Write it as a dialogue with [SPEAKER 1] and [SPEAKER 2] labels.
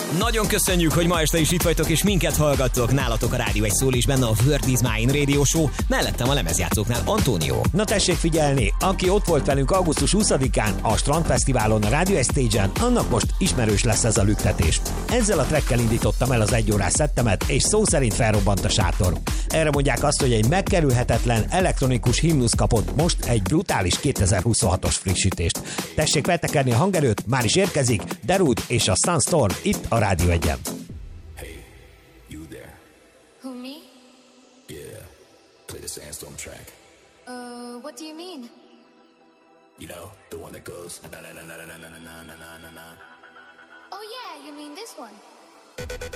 [SPEAKER 1] Nagyon köszönjük, hogy ma este is itt vagytok, és minket hallgattok. Nálatok a Rádió Egy szól is benne a Word is Mine Radio Show, mellettem a lemezjátszóknál Antónió.
[SPEAKER 2] Na tessék figyelni, aki ott volt velünk augusztus 20-án a Strandfesztiválon, a Rádió Egy Stage-en, annak most ismerős lesz ez a lüktetés. Ezzel a trackkel indítottam el az egyórás szettemet, és szó szerint felrobbant a sátor. Erre mondják azt, hogy egy megkerülhetetlen elektronikus himnusz kapott most egy brutális 2026-os frissítést. Tessék feltekerni a hangerőt, már is érkezik Derud és a Sunstorm itt a Rádió Egyen.
[SPEAKER 3] Hey, you there?
[SPEAKER 4] Who, me?
[SPEAKER 3] Yeah, play the Sandstorm track.
[SPEAKER 4] What do you mean?
[SPEAKER 3] You know, the one that goes na na na na na na na na na na na.
[SPEAKER 4] Oh yeah, you mean this one?